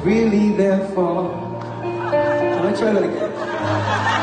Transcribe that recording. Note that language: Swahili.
really there for? Can I try that again?